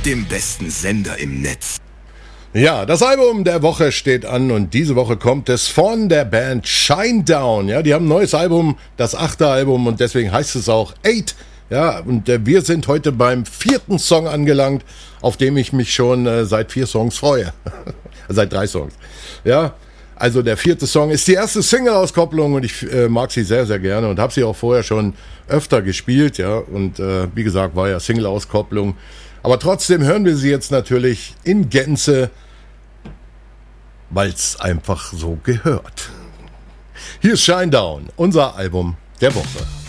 dem besten Sender im Netz. Ja, das Album der Woche steht an und diese Woche kommt es von der Band Shinedown. Ja, die haben ein neues Album, das 8. Album und deswegen heißt es auch 8. Ja, und wir sind heute beim 4. Song angelangt, auf dem ich mich schon seit 4 Songs freue. Seit 3 Songs. Ja, also der 4. Song ist die erste Single-Auskopplung und ich mag sie sehr, sehr gerne und habe sie auch vorher schon öfter gespielt. Ja, und wie gesagt, war ja Single-Auskopplung. Aber trotzdem hören wir sie jetzt natürlich in Gänze, weil es einfach so gehört. Hier ist Shinedown, unser Album der Woche.